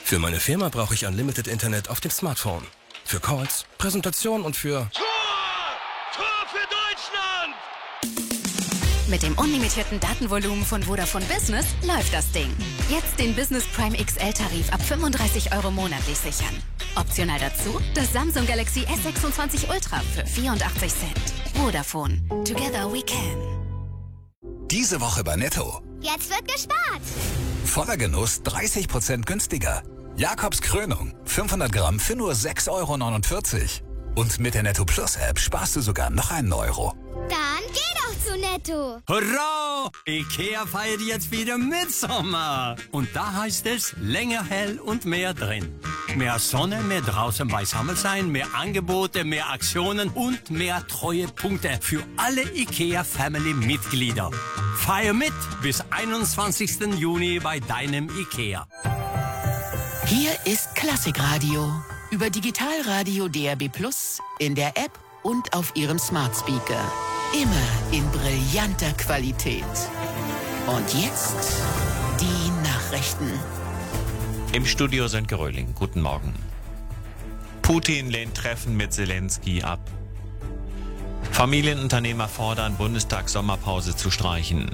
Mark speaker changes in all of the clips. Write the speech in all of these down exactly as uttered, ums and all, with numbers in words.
Speaker 1: Für meine Firma brauche ich Unlimited Internet auf dem Smartphone. Für Calls, Präsentation und für...
Speaker 2: Tor! Tor für Deutschland!
Speaker 3: Mit dem unlimitierten Datenvolumen von Vodafone Business läuft das Ding. Jetzt den Business Prime X L-Tarif ab fünfunddreißig Euro monatlich sichern. Optional dazu das Samsung Galaxy S sechsundzwanzig Ultra für vierundachtzig Cent. Vodafone. Together we can.
Speaker 4: Diese Woche bei Netto.
Speaker 5: Jetzt wird gespart.
Speaker 4: Voller Genuss dreißig Prozent günstiger. Jakobs Krönung. fünfhundert Gramm für nur sechs Euro neunundvierzig. Und mit der Netto Plus App sparst du sogar noch einen Euro.
Speaker 5: Dann geh doch zu Netto.
Speaker 6: Hurra! IKEA feiert jetzt wieder Mitsommer. Und da heißt es länger hell und mehr drin. Mehr Sonne, mehr draußen beisammen sein, mehr Angebote, mehr Aktionen und mehr Treuepunkte für alle IKEA-Family-Mitglieder. Feier mit bis einundzwanzigsten Juni bei deinem IKEA.
Speaker 7: Hier ist Klassikradio. Über Digitalradio D A B Plus, in der App und auf Ihrem Smart Speaker. Immer in brillanter Qualität. Und jetzt die Nachrichten.
Speaker 8: Im Studio Sönke Röhling. Guten Morgen. Putin lehnt Treffen mit Zelensky ab. Familienunternehmer fordern, Bundestag-Sommerpause zu streichen.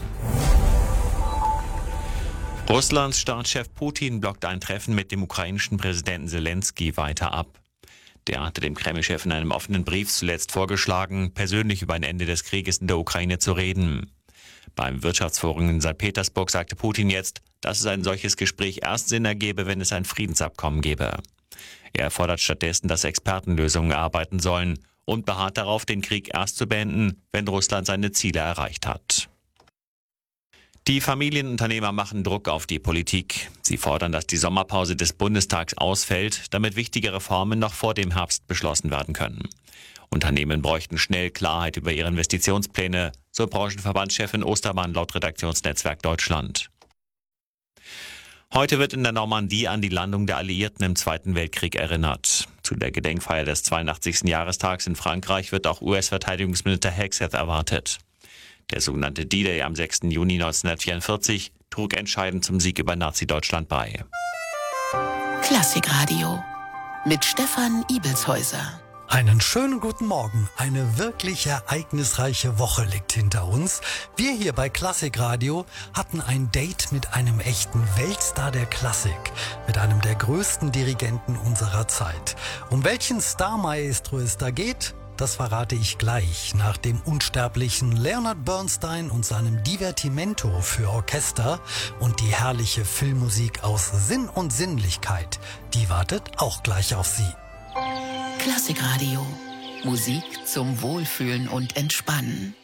Speaker 8: Russlands Staatschef Putin blockt ein Treffen mit dem ukrainischen Präsidenten Zelensky weiter ab. Der hatte dem Kreml-Chef in einem offenen Brief zuletzt vorgeschlagen, persönlich über ein Ende des Krieges in der Ukraine zu reden. Beim Wirtschaftsforum in Sankt Petersburg sagte Putin jetzt, dass es ein solches Gespräch erst Sinn ergebe, wenn es ein Friedensabkommen gäbe. Er fordert stattdessen, dass Experten Lösungen erarbeiten sollen und beharrt darauf, den Krieg erst zu beenden, wenn Russland seine Ziele erreicht hat. Die Familienunternehmer machen Druck auf die Politik. Sie fordern, dass die Sommerpause des Bundestags ausfällt, damit wichtige Reformen noch vor dem Herbst beschlossen werden können. Unternehmen bräuchten schnell Klarheit über ihre Investitionspläne, so Branchenverbandschefin Ostermann laut Redaktionsnetzwerk Deutschland. Heute wird in der Normandie an die Landung der Alliierten im Zweiten Weltkrieg erinnert. Zu der Gedenkfeier des zweiundachtzigsten Jahrestags in Frankreich wird auch U S-Verteidigungsminister Hegseth erwartet. Der sogenannte D-Day am sechsten Juni neunzehnhundertvierundvierzig trug entscheidend zum Sieg über Nazi-Deutschland bei.
Speaker 7: Klassikradio mit Stefan Ibelshäuser.
Speaker 9: Einen schönen guten Morgen. Eine wirklich ereignisreiche Woche liegt hinter uns. Wir hier bei Klassikradio hatten ein Date mit einem echten Weltstar der Klassik, mit einem der größten Dirigenten unserer Zeit. Um welchen Star-Maestro es da geht, das verrate ich gleich nach dem unsterblichen Leonard Bernstein und seinem Divertimento für Orchester und die herrliche Filmmusik aus Sinn und Sinnlichkeit. Die wartet auch gleich auf Sie.
Speaker 7: Klassikradio. Musik zum Wohlfühlen und Entspannen.